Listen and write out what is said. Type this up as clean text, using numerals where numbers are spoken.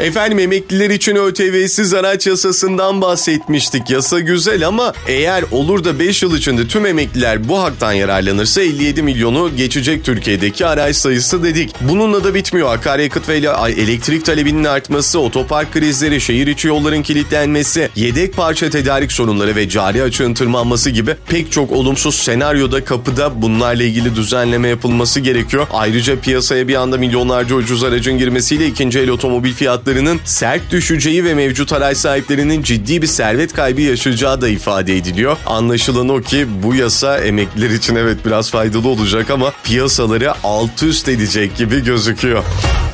Efendim, emekliler için ÖTV'siz araç yasasından bahsetmiştik. Yasa güzel ama eğer olur da 5 yıl içinde tüm emekliler bu haktan yararlanırsa 57 milyonu geçecek Türkiye'deki araç sayısı dedik. Bununla da bitmiyor. Akaryakıt ve elektrik talebinin artması, otopark krizleri, şehir içi yolların kilitlenmesi, yedek parça tedarik sorunları ve cari açığın tırmanması gibi pek çok olumsuz senaryoda kapıda. Bunlarla ilgili düzenleme yapılması gerekiyor. Ayrıca piyasaya bir anda milyonlarca ucuz aracın girmesiyle ikinci el otomobil fiyatlarının sert düşeceği ve mevcut araç sahiplerinin ciddi bir servet kaybı yaşayacağı da ifade ediliyor. Anlaşılan o ki bu yasa emekliler için evet biraz faydalı olacak ama piyasaları alt üst edecek gibi gözüküyor.